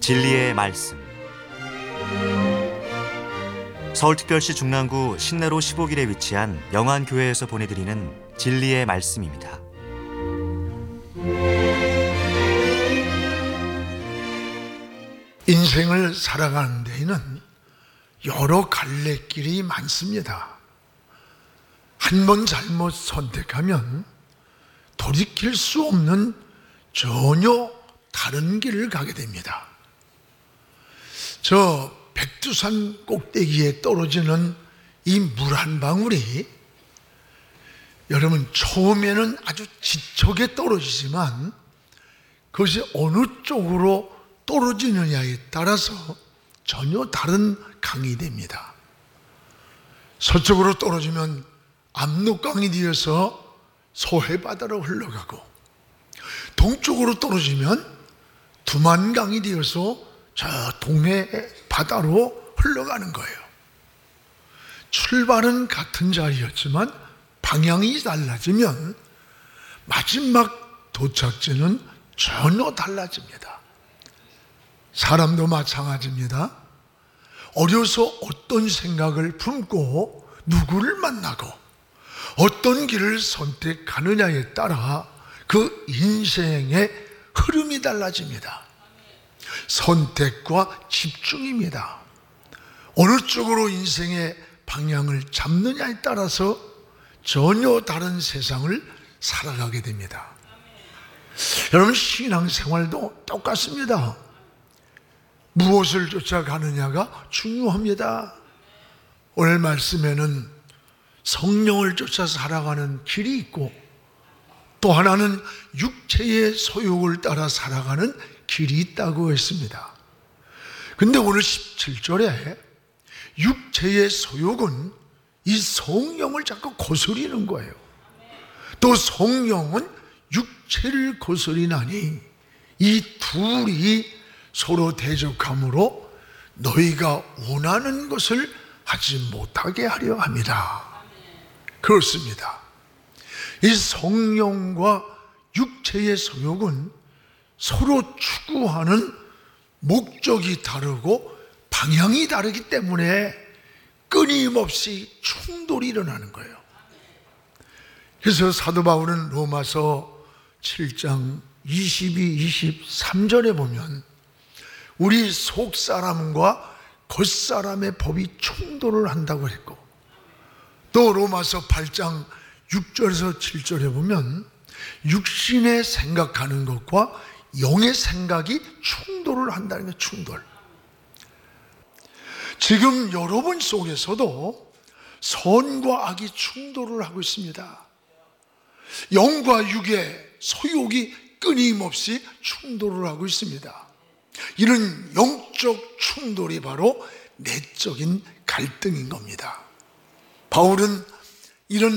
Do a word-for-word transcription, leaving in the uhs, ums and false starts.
진리의 말씀. 서울특별시 중랑구 신내로 십오 길에 위치한 영안교회에서 보내드리는 진리의 말씀입니다. 인생을 살아가는 데에는 여러 갈래길이 많습니다. 한 번 잘못 선택하면 돌이킬 수 없는 전혀 다른 길을 가게 됩니다. 저 백두산 꼭대기에 떨어지는 이 물 한 방울이 여러분 처음에는 아주 지척에 떨어지지만 그것이 어느 쪽으로 떨어지느냐에 따라서 전혀 다른 강이 됩니다. 서쪽으로 떨어지면 압록강이 되어서 소해바다로 흘러가고, 동쪽으로 떨어지면 두만강이 되어서 저 동해바다로 흘러가는 거예요. 출발은 같은 자리였지만 방향이 달라지면 마지막 도착지는 전혀 달라집니다. 사람도 마찬가지입니다. 어려서 어떤 생각을 품고 누구를 만나고 어떤 길을 선택하느냐에 따라 그 인생의 흐름이 달라집니다. 선택과 집중입니다. 어느 쪽으로 인생의 방향을 잡느냐에 따라서 전혀 다른 세상을 살아가게 됩니다. 여러분, 신앙생활도 똑같습니다. 무엇을 쫓아가느냐가 중요합니다. 오늘 말씀에는 성령을 쫓아 살아가는 길이 있고, 또 하나는 육체의 소욕을 따라 살아가는 길이 있다고 했습니다. 근데 오늘 십칠 절에 육체의 소욕은 이 성령을 자꾸 거스리는 거예요. 또 성령은 육체를 거스리나니 이 둘이 서로 대적함으로 너희가 원하는 것을 하지 못하게 하려 합니다. 그렇습니다. 이 성령과 육체의 소욕은 서로 추구하는 목적이 다르고 방향이 다르기 때문에 끊임없이 충돌이 일어나는 거예요. 그래서 사도 바울은 로마서 칠 장 이십이, 이십삼 절에 보면 우리 속사람과 겉사람의 법이 충돌을 한다고 했고, 또 로마서 팔 장 육 절에서 칠 절에 보면 육신의 생각하는 것과 영의 생각이 충돌을 한다는 게 충돌. 지금 여러분 속에서도 선과 악이 충돌을 하고 있습니다. 영과 육의 소욕이 끊임없이 충돌을 하고 있습니다. 이런 영적 충돌이 바로 내적인 갈등인 겁니다. 바울은 이런